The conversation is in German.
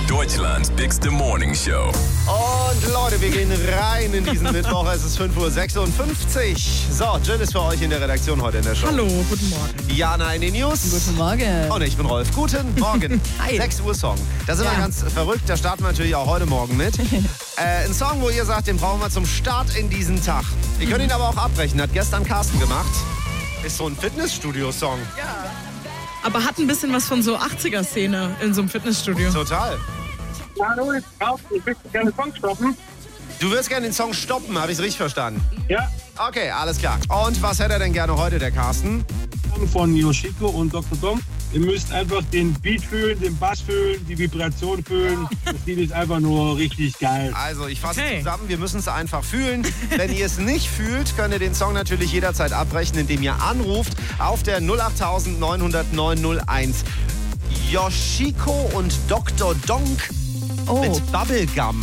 Deutschlands bigste Morning Show. Und Leute, wir gehen rein in diesen Mittwoch. Es ist 5.56 Uhr. So, Jill ist für euch in der Redaktion heute in der Show. Hallo, guten Morgen. Jana in den News. Guten Morgen. Und ich bin Rolf. Guten Morgen. Hi. 6 Uhr Song. Das ist immer Ja. ganz verrückt. Da starten wir natürlich auch heute Morgen mit. Ein Song, wo ihr sagt, den brauchen wir zum Start in diesen Tag. Ihr könnt ihn aber auch abbrechen. Hat gestern Carsten gemacht. Ist so ein Fitnessstudio-Song. Aber hat ein bisschen was von so 80er-Szene in so einem Fitnessstudio. Total. Hallo, ich möchte gerne den Song stoppen. Du würdest gerne den Song stoppen, habe ich es richtig verstanden? Ja, Okay, alles klar. Und was hätte er denn gerne heute, der Carsten? von Yoshiko und Dr. Dom. Ihr müsst einfach den Beat fühlen, den Bass fühlen, die Vibration fühlen. Das Lied ist einfach nur richtig geil. Also, ich fasse Okay. zusammen, wir müssen es einfach fühlen. Wenn ihr es nicht fühlt, könnt ihr den Song natürlich jederzeit abbrechen, indem ihr anruft auf der 08000 900 901. Yoshiko und Dr. Donk Oh, mit Bubblegum.